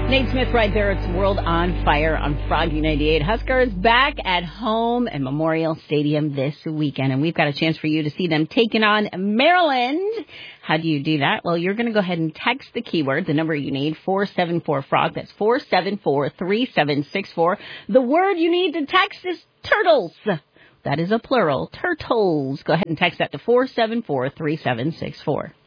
Nate Smith right there. It's World on Fire on Froggy 98. Huskers back at home at Memorial Stadium this weekend, and we've got a chance for you to see them taking on Maryland. How do you do that? Well, you're going to go ahead and text the keyword, the number you need, 474-FROG. That's 474-3764. The word you need to text is turtles. That is a plural, turtles. Go ahead and text that to 474-3764.